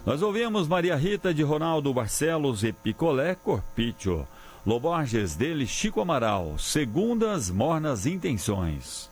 Nós ouvimos Maria Rita de Ronaldo Barcelos e Picolé Corpiccio. Loborges dele, Chico Amaral, Segundas Mornas Intenções.